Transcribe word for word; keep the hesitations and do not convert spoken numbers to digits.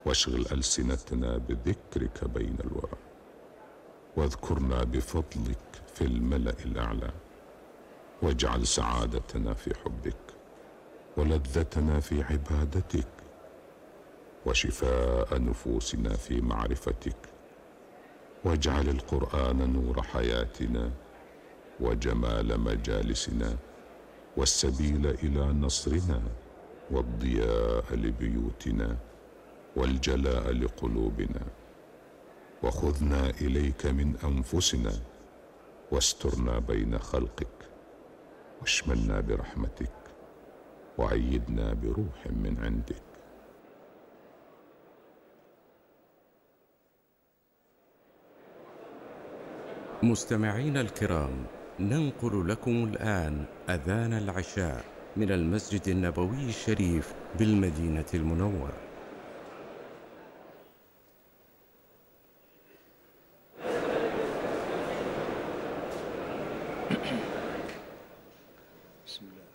واشغل ألسنتنا بذكرك بين الورى، واذكرنا بفضلك في الملأ الأعلى، واجعل سعادتنا في حبك، ولذتنا في عبادتك، وشفاء نفوسنا في معرفتك. واجعل القرآن نور حياتنا، وجمال مجالسنا، والسبيل إلى نصرنا، والضياء لبيوتنا، والجلاء لقلوبنا. وخذنا إليك من أنفسنا، واسترنا بين خلقك، واشملنا برحمتك، وأيدنا بروح من عندك. مستمعينا الكرام، ننقل لكم الآن أذان العشاء من المسجد النبوي الشريف بالمدينة المنورة. بسم الله.